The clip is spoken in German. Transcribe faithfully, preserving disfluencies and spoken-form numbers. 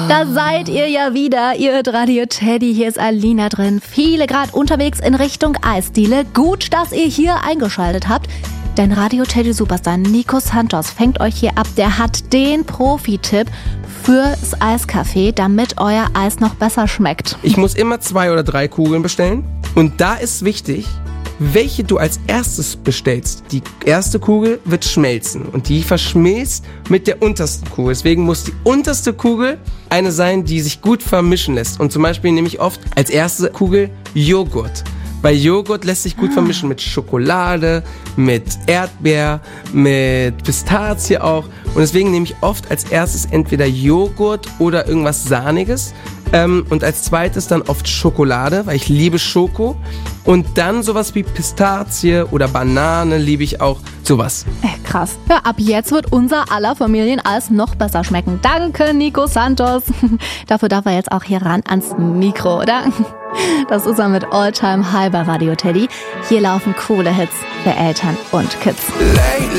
Da seid ihr ja wieder, ihr hört Radio Teddy, hier ist Alina drin. Viele gerade unterwegs in Richtung Eisdiele. Gut, dass ihr hier eingeschaltet habt, denn Radio Teddy Superstar Nico Santos fängt euch hier ab. Der hat den Profi-Tipp fürs Eiscafé, damit euer Eis noch besser schmeckt. Ich muss immer zwei oder drei Kugeln bestellen und da ist wichtig, welche du als erstes bestellst. Die erste Kugel wird schmelzen und die verschmilzt mit der untersten Kugel. Deswegen muss die unterste Kugel eine sein, die sich gut vermischen lässt. Und zum Beispiel nehme ich oft als erste Kugel Joghurt. Weil Joghurt lässt sich gut ah. vermischen mit Schokolade, mit Erdbeer, mit Pistazie auch. Und deswegen nehme ich oft als erstes entweder Joghurt oder irgendwas Sahniges. Ähm, und als zweites dann oft Schokolade, weil ich liebe Schoko. Und dann sowas wie Pistazie oder Banane liebe ich auch, sowas. Äh, krass. Ja, ab jetzt wird unser aller Familieneis noch besser schmecken. Danke, Nico Santos. Dafür darf er jetzt auch hier ran ans Mikro, oder? Das ist er mit All Time High bei Radio Teddy. Hier laufen coole Hits für Eltern und Kids. Lately